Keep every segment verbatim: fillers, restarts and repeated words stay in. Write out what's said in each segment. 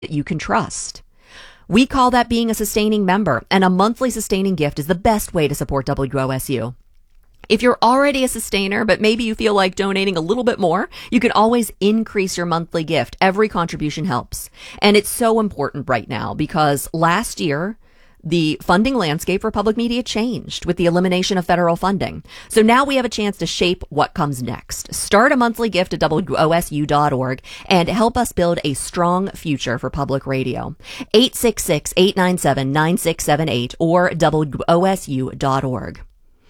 that you can trust. We call that being a sustaining member, and a monthly sustaining gift is the best way to support W O S U. If you're already a sustainer, but maybe you feel like donating a little bit more, you can always increase your monthly gift. Every contribution helps. And it's so important right now because last year, the funding landscape for public media changed with the elimination of federal funding. So now we have a chance to shape what comes next. Start a monthly gift at W O S U dot org and help us build a strong future for public radio. eight six six, eight nine seven, nine six seven eight or W O S U dot org.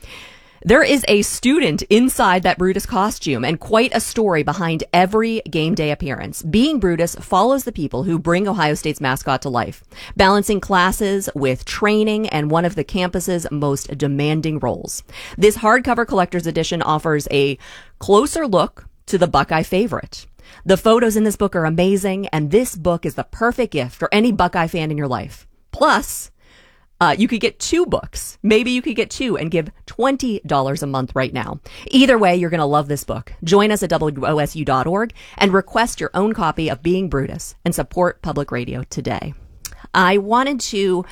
There is a student inside that Brutus costume and quite a story behind every game day appearance. Being Brutus follows the people who bring Ohio State's mascot to life, balancing classes with training and one of the campus's most demanding roles. This hardcover collector's edition offers a closer look to the Buckeye favorite. The photos in this book are amazing, and this book is the perfect gift for any Buckeye fan in your life. Plus, Uh, you could get two books. Maybe you could get two and give twenty dollars a month right now. Either way, you're going to love this book. Join us at W O S U dot org and request your own copy of Being Brutus and support public radio today. I wanted to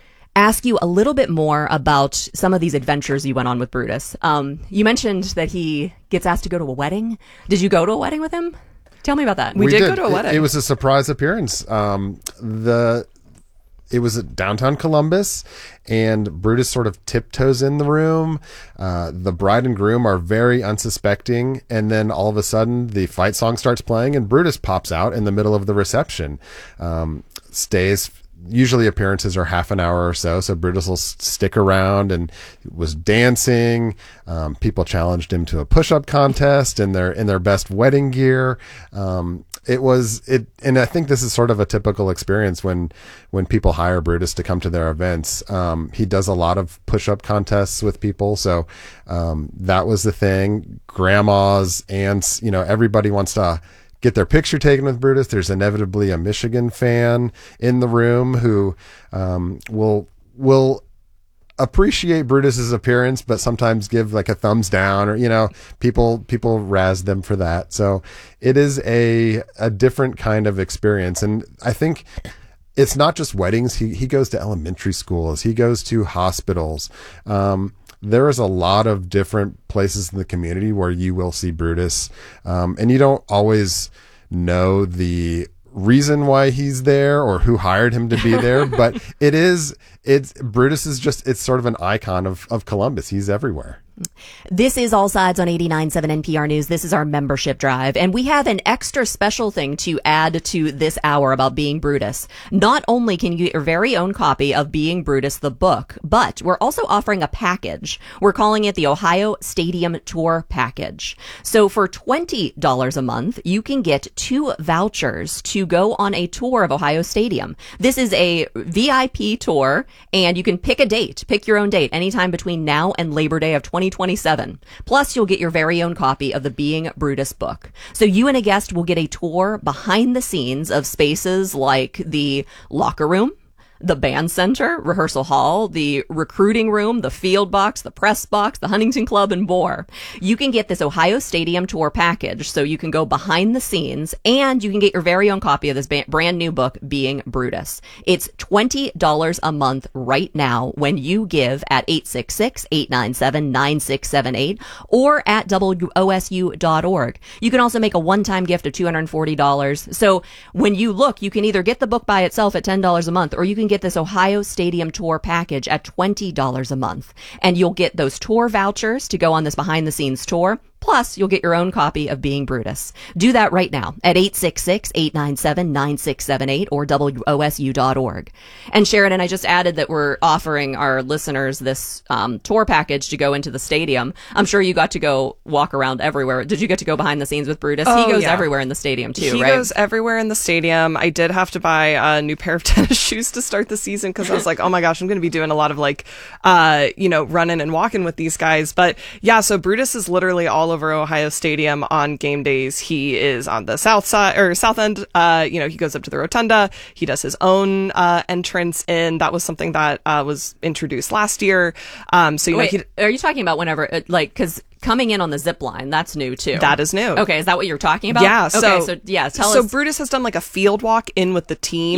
ask you a little bit more about some of these adventures you went on with Brutus. Um, you mentioned that he gets asked to go to a wedding. Did you go to a wedding with him? Tell me about that. We, we did, did go to a wedding. It, it was a surprise appearance. Um, the... It was at downtown Columbus, and Brutus sort of tiptoes in the room. Uh, the bride and groom are very unsuspecting, and then all of a sudden the fight song starts playing, and Brutus pops out in the middle of the reception. Um, stays. Usually appearances are half an hour or so, so Brutus will stick around and was dancing. Um, people challenged him to a push-up contest in their in their best wedding gear. Um, it was it, and I think this is sort of a typical experience when when people hire Brutus to come to their events. Um, he does a lot of push-up contests with people, so um, that was the thing. Grandmas, aunts, you know, everybody wants to get their picture taken with Brutus. There's inevitably a Michigan fan in the room who um, will will appreciate Brutus's appearance, but sometimes give like a thumbs down, or you know, people people razz them for that. So it is a a different kind of experience, and I think it's not just weddings. He he goes to elementary schools. He goes to hospitals. Um, There is a lot of different places in the community where you will see Brutus, um, and you don't always know the reason why he's there or who hired him to be there, but it is, it's, Brutus is just, it's sort of an icon of, of Columbus. He's everywhere. This is All Sides on eighty-nine point seven N P R News. This is our membership drive, and we have an extra special thing to add to this hour about Being Brutus. Not only can you get your very own copy of Being Brutus, the book, but we're also offering a package. We're calling it the Ohio Stadium Tour Package. So for twenty dollars a month, you can get two vouchers to go on a tour of Ohio Stadium. This is a V I P tour, and you can pick a date, pick your own date, anytime between now and Labor Day of twenty twenty-seven. Plus, you'll get your very own copy of the Being Brutus book. So you and a guest will get a tour behind the scenes of spaces like the locker room, the band center, rehearsal hall, the recruiting room, the field box, the press box, the Huntington Club, and more. You can get this Ohio Stadium Tour package, so you can go behind the scenes, and you can get your very own copy of this brand new book, Being Brutus. It's twenty dollars a month right now when you give at eight six six, eight nine seven, nine six seven eight or at W O S U dot org. You can also make a one-time gift of two hundred forty dollars. So when you look, you can either get the book by itself at ten dollars a month, or you can get this Ohio Stadium Tour package at twenty dollars a month. And you'll get those tour vouchers to go on this behind the scenes tour. Plus, you'll get your own copy of Being Brutus. Do that right now at eight six six, eight nine seven, nine six seven eight or W O S U dot org. And Sheridan, I just added that we're offering our listeners this um, tour package to go into the stadium. I'm sure you got to go walk around everywhere. Did you get to go behind the scenes with Brutus? Oh, he goes yeah. everywhere in the stadium too, he right? He goes everywhere in the stadium. I did have to buy a new pair of tennis shoes to start the season because I was like, oh my gosh, I'm going to be doing a lot of like, uh, you know, running and walking with these guys. But yeah, so Brutus is literally all all over Ohio Stadium on game days. He is on the south side or south end. Uh, you know, he goes up to the rotunda. He does his own uh, entrance in. That was something that uh, was introduced last year. Um, so you Wait, know, he, are you talking about whenever, uh, like, because coming in on the zip line, that's new too. that is new. Okay, is that what you're talking about? Yeah. Okay, So, so yeah, tell so us. Brutus has done like a field walk in with the team.